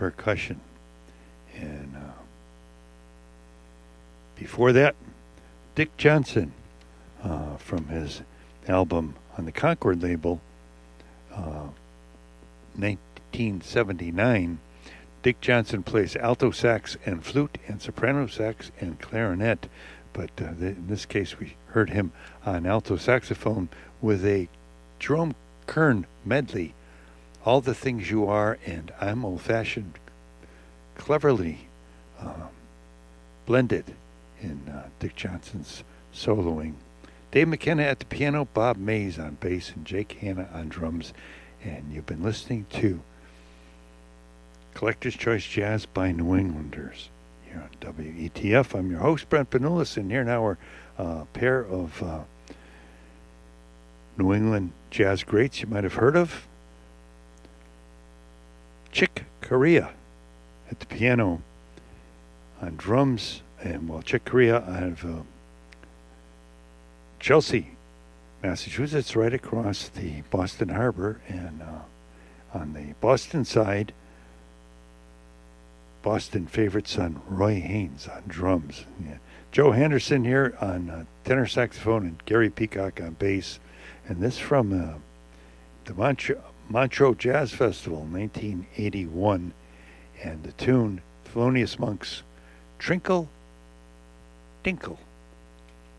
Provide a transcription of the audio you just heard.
percussion. And before that, Dick Johnson from his album on the Concord label, 1979. Dick Johnson plays alto sax and flute and soprano sax and clarinet, but in this case we heard him on alto saxophone with a Jerome Kern medley, All the Things You Are and I'm Old-Fashioned, cleverly blended in Dick Johnson's soloing. Dave McKenna at the piano, Bob Mays on bass, and Jake Hanna on drums. And you've been listening to Collector's Choice Jazz by New Englanders here on WETF. I'm your host, Brent Benulis, and here now are a pair of New England jazz greats you might have heard of. Chick Corea at the piano, on drums, and Chick Corea out of Chelsea, Massachusetts, right across the Boston Harbor, and on the Boston side, Boston favorite son Roy Haynes on drums. Yeah. Joe Henderson here on tenor saxophone and Gary Peacock on bass. And this from the Montreux Jazz Festival, 1981. And the tune, Thelonious Monk's Trinkle Dinkle.